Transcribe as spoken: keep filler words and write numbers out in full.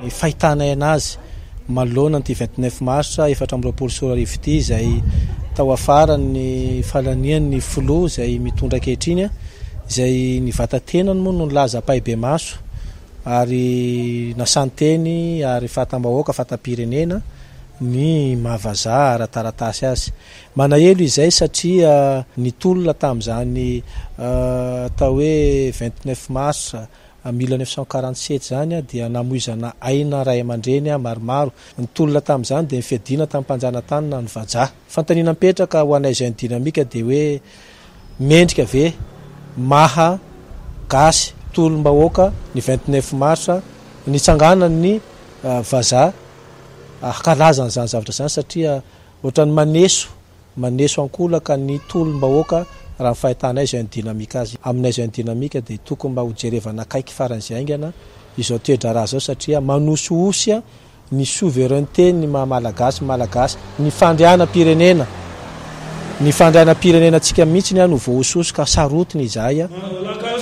Fahitana anazy malona ny vingt-neuf mars efatra amby roapolo sy roa arivo ity izay tao afara ny falanian'ny flo izay mitondra ankehitriny izay ny vatantenany moa no nilaza paibe maso ary nasanteny ary fatam-bahoaka fatam-pirenena ny mahavazaha ara-taratasy azy. Manahelo izay satria nitolona tamin'izany atao hoe vingt-neuf mars mille neuf cent quarante-sept zany dia namoizana aina ray aman-dreny maromaro. Nitolona tamin'izany dia nifiadina tamin'ny mpanjanatany ny vajà. Fantanina mipetraka ho anay jeune dynamique dia hoe mendrika ve maha gasy tolom-bahoaka ny vingt-neuf mars nitsanganany vajà kalazana zany zavatra zany satria ohatrany maneso maneso ankolaka ny tolom-bahoaka raha fahitanay jeune dynamique azy. Aminay jeune dynamique dia tokony mba ho jerevana akaiky faran'izay aingana izao toedraraha zao satria manososy ny souveraineté ny mahamalagasy malagasy ny fandriana-pirenena ny fandriana-pirenena antsika mihitsy ny no voahososo ka sarotiny izahay.